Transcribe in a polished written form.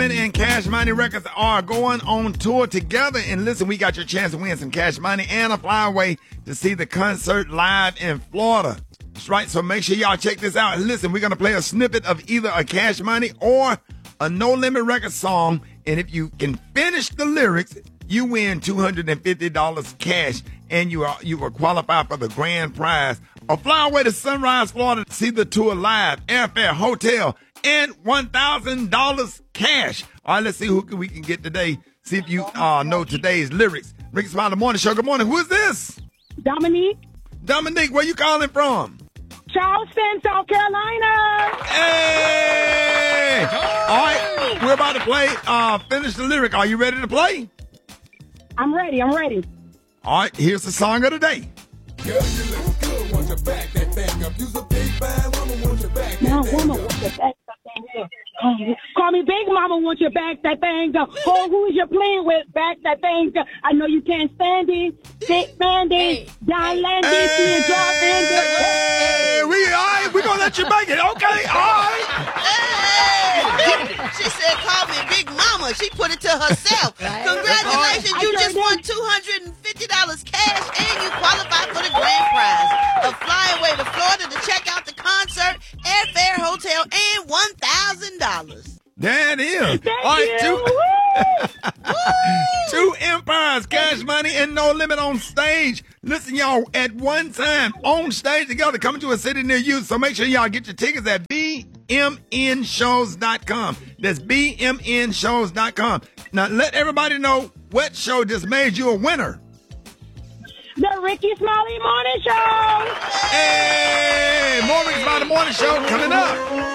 And Cash Money Records are going on tour together. And listen, we got your chance to win some cash money and a flyaway to see the concert live in Florida. That's right. So make sure y'all check this out. Listen, we're going to play a snippet of either a Cash Money or a No Limit Records song. And if you can finish the lyrics, you win $250 cash. And you will qualify for the grand prize. A flyaway to Sunrise, Florida to see the tour live, airfare, hotel, and $1,000 cash. All right, let's see who we can get today. See if you know today's lyrics. Rickey Smiley Morning Show. Good morning. Who is this? Dominique. Dominique, where you calling from? Charleston, South Carolina. Hey! All right, we're about to play Finish the Lyric. Are you ready to play? I'm ready. All right, here's the song of the day. Girl, you look good, want your back that thing up. You's a big fine woman, want your back Now, that thing woman, up. want your back that thing up. Call me Big Mama, want your back that thing up. Oh, who is you playing with? Back that thing up. I know you can't stand it. Dick Mandy, Don Landy, and John Andy. Hey, we're going to let you make it. Okay, all right. Hey! She said, call me Big Mama. She put it to herself. Congratulations, you just won $250 cash and you qualify for the grand prize. A flyaway to Florida to check out the concert, airfare, hotel, and $1,000. That is. All right, two Empires, Cash Money, and No Limit on stage. Listen, y'all, at one time, on stage together, coming to a city near you. So make sure y'all get your tickets at bmnshows.com. That's bmnshows.com. Now, let everybody know what show just made you a winner. The Rickey Smiley Morning Show. Hey, more Rickey Smiley Morning Show coming up.